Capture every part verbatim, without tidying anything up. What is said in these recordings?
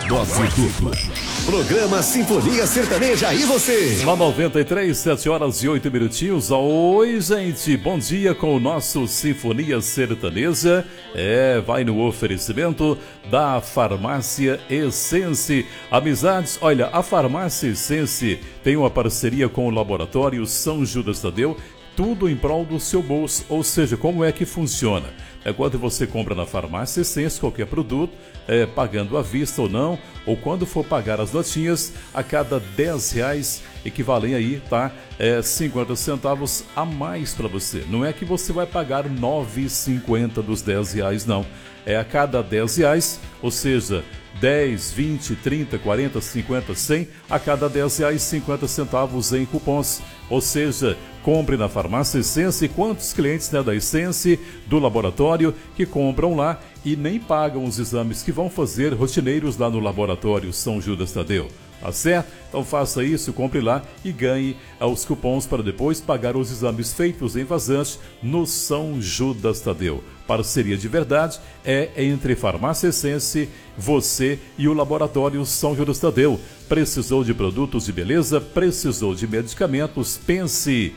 dose dupla. Programa Sinfonia Sertaneja e você. Na noventa e três, sete horas e oito minutinhos. Oi, gente, bom dia com o nosso Sinfonia Sertaneja. É, vai no oferecimento da Farmácia Essence. Amizades, olha, a Farmácia Essence tem uma parceria com o Laboratório São Judas Tadeu, tudo em prol do seu bolso. Ou seja, como é que funciona? É quando você compra na Farmácia Essence qualquer produto, é, pagando à vista ou não, ou quando for pagar as notinhas, a cada dez reais equivalem aí, tá? É, cinquenta centavos a mais para você. Não é que você vai pagar nove reais e cinquenta centavos dos dez reais, não. É a cada dez reais, ou seja, dez, vinte, trinta, quarenta, cinquenta, cem, a cada dez reais e cinquenta centavos em cupons. Ou seja, compre na Farmácia Essence. Quantos clientes, né, da Essence, do laboratório, que compram lá e nem pagam os exames que vão fazer rotineiros lá no Laboratório São Judas Tadeu. Tá certo? Então faça isso, compre lá e ganhe os cupons para depois pagar os exames feitos em vazante no São Judas Tadeu. Parceria de verdade é entre Farmácia Essence, você e o Laboratório São Judas Tadeu. Precisou de produtos de beleza? Precisou de medicamentos? Pense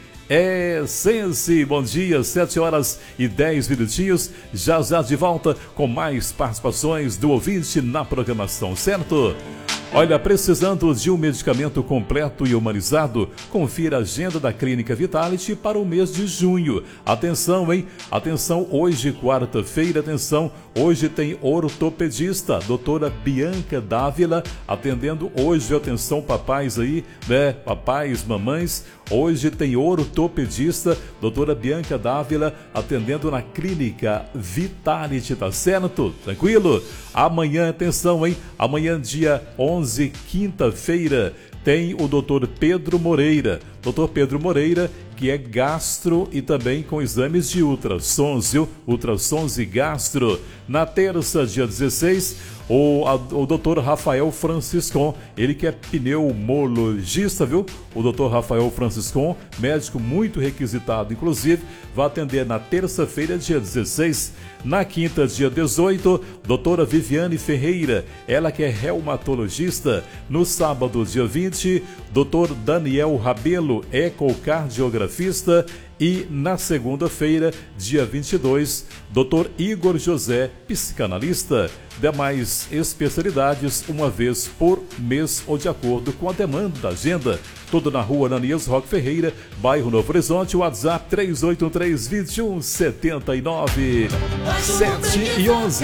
Essence. Bom dia, sete horas e dez minutinhos. Já já de volta com mais participações do ouvinte na programação, certo? Olha, precisando de um medicamento completo e humanizado? Confira a agenda da Clínica Vitality para o mês de junho. Atenção, hein? Atenção, hoje, quarta-feira, atenção, hoje tem ortopedista, doutora Bianca Dávila, atendendo hoje. Atenção, papais aí, né? Papais, mamães, hoje tem ortopedista, doutora Bianca Dávila, atendendo na Clínica Vitality, tá certo? Tranquilo? Amanhã, atenção, hein? Amanhã, dia onze, quinta-feira, tem o doutor Pedro Moreira. doutor Pedro Moreira, que é gastro e também com exames de ultrassons, viu? Ultrassons e gastro. Na terça, dia dezesseis, o, a, o doutor Rafael Franciscon, ele que é pneumologista, viu? O doutor Rafael Franciscon, médico muito requisitado, inclusive, vai atender na terça-feira, dia dezesseis. Na quinta, dia dezoito, doutora Viviane Ferreira, ela que é reumatologista. No sábado, dia vinte, doutor Daniel Rabelo, ecocardiografista. E na segunda-feira, dia vinte e dois, doutor Igor José, psicanalista. Demais especialidades, uma vez por mês ou de acordo com a demanda da agenda. Tudo na rua Ananias Roque Ferreira, bairro Novo Horizonte. WhatsApp três oito três, dois um sete nove, sete e onze.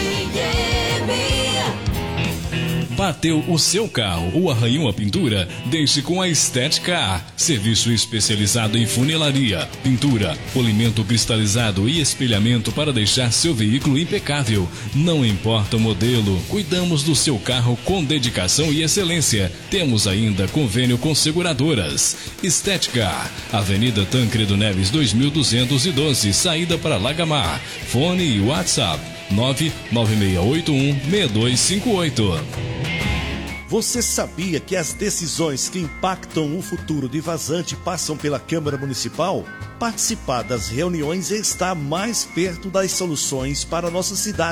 Bateu o seu carro ou arranhou a pintura? Deixe com a Estética. Serviço especializado em funilaria, pintura, polimento cristalizado e espelhamento para deixar seu veículo impecável. Não importa o modelo, cuidamos do seu carro com dedicação e excelência. Temos ainda convênio com seguradoras. Estética, Avenida Tancredo Neves dois mil duzentos e doze, saída para Lagamar. Fone e WhatsApp nove nove seis oito um, seis dois cinco oito. Você sabia que as decisões que impactam o futuro de Vazante passam pela Câmara Municipal? Participar das reuniões está mais perto das soluções para a nossa cidade.